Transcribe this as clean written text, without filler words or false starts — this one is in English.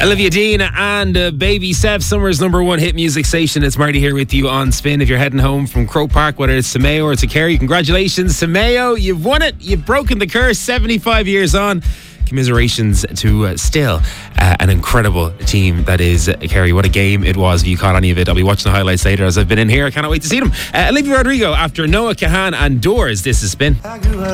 Olivia Dean and Baby Steph, summer's number one hit music station. It's Marty here with you on Spin. If you're heading home from Croke Park, whether it's to Mayo or to Kerry, congratulations to Mayo. You've won it. You've broken the curse 75 years on. Commiserations to still an incredible team that is Kerry. What a game it was. If you caught any of it, I'll be watching the highlights later as I've been in here. I cannot wait to see them. Olivia Rodrigo after Noah Kahan and Doors. This is Spin.